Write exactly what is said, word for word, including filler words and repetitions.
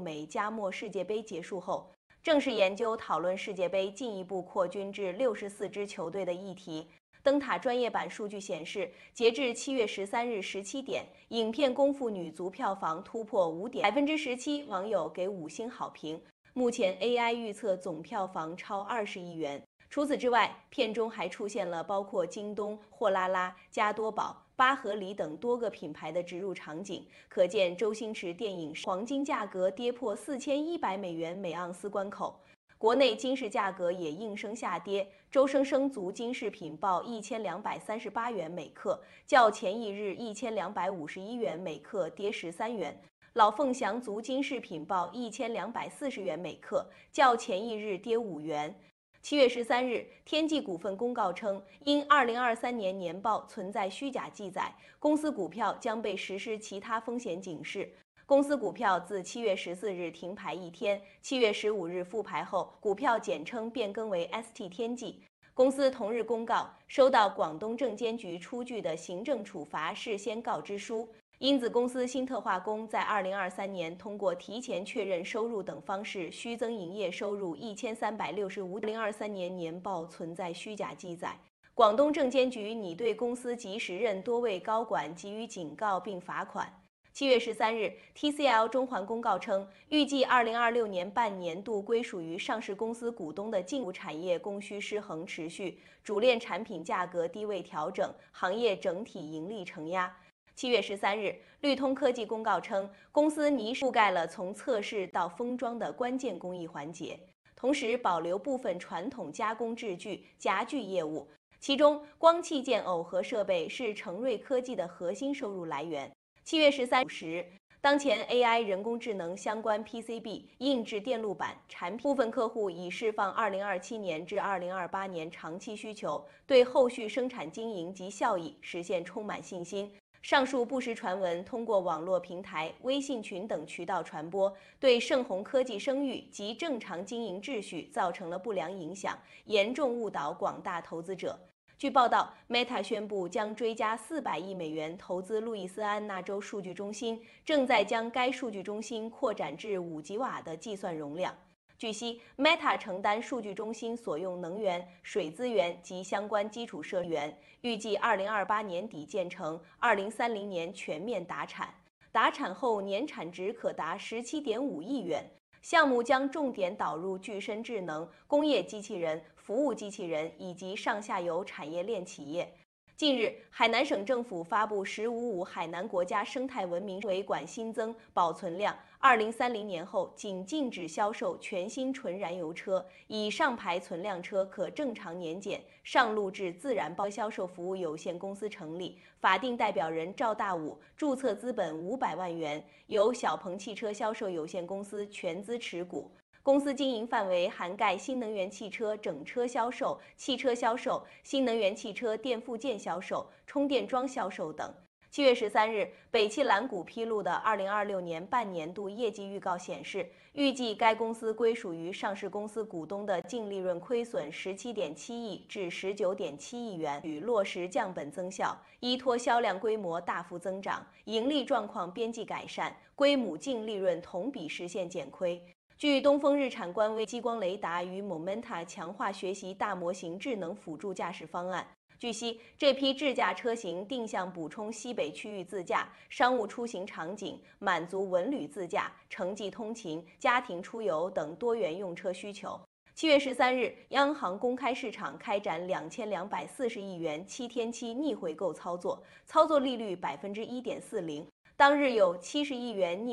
美加墨世界杯结束后，正式研究讨论世界杯进一步扩军至六十四支球队的议题。灯塔专业版数据显示，截至七月十三日十七点，影片《功夫》女足票房突破五点，百分之十七网友给五星好评。目前 A I 预测总票房超二十亿元。除此之外，片中还出现了包括京东、货拉拉、加多宝、巴合里等多个品牌的植入场景，可见周星驰电影黄金价格跌破四千一百美元每盎司关口。国内金饰价格也应声下跌，周生生族金饰品报一千两百三十八元每克，较前一日一千两百五十一元每克跌十三元。老凤祥族金饰品报一千两百四十元每克，较前一日跌五元。七月十三日，天际股份公告称，因二零二三年年报存在虚假记载，公司股票将被实施其他风险警示。公司股票自七月十四日停牌一天，七月十五日复牌后，股票简称变更为 S T 天际。公司同日公告，收到广东证监局出具的行政处罚事先告知书，因子公司新特化工在二零二三年通过提前确认收入等方式虚增营业收入一千三百六十五。二零二三年年报存在虚假记载，广东证监局拟对公司及时任多位高管给予警告并罚款。七月十三日 ，T C L 中环公告称，预计二零二六年半年度归属于上市公司股东的净产业供需失衡持续，主链产品价格低位调整，行业整体盈利承压。七月十三日，律通科技公告称，公司拟覆盖了从测试到封装的关键工艺环节，同时保留部分传统加工制具、夹具业务，其中光器件耦合设备是成瑞科技的核心收入来源。七月十三日，当前 A I 人工智能相关 P C B 硬质电路板产品部分客户已释放二零二七年至二零二八年长期需求，对后续生产经营及效益实现充满信心。上述不实传闻通过网络平台、微信群等渠道传播，对盛虹科技声誉及正常经营秩序造成了不良影响，严重误导广大投资者。据报道 ，Meta 宣布将追加四百亿美元投资路易斯安那州数据中心，正在将该数据中心扩展至五吉瓦的计算容量。据悉 ，Meta 承担数据中心所用能源、水资源及相关基础设施，预计二零二八年底建成，二零三零年全面达产。达产后年产值可达十七点五亿元。项目将重点导入具身智能、工业机器人、服务机器人以及上下游产业链企业。近日，海南省政府发布“十五五”海南国家生态文明维管新增保存量，二零三零年后仅禁止销售全新纯燃油车，以上牌存量车可正常年检。上路至自然包销售服务有限公司成立，法定代表人赵大武，注册资本五百万元，由小鹏汽车销售有限公司全资持股。公司经营范围涵盖新能源汽车整车销售、汽车销售、新能源汽车电附件销售、充电桩销售等。七月十三日，北汽蓝谷披露的二零二六年半年度业绩预告显示，预计该公司归属于上市公司股东的净利润亏损十七点七亿至十九点七亿元，与落实降本增效，依托销量规模大幅增长，盈利状况边际改善，归母净利润同比实现减亏。据东风日产官微，激光雷达与 Momenta 强化学习大模型智能辅助驾驶方案。据悉，这批智驾车型定向补充西北区域自驾、商务出行场景，满足文旅自驾、城际通勤、家庭出游等多元用车需求。七月十三日，央行公开市场开展两千两百四十亿元七天期逆回购操作，操作利率百分之一点四零。当日有七十亿元逆